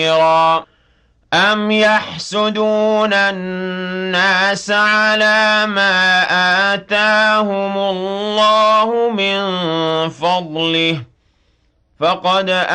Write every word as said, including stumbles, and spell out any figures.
أَمْ يَحْسُدُونَ النَّاسَ عَلَىٰ مَا آتَاهُمُ اللَّهُ مِن فَضْلِهِ ۖ فَقَدْ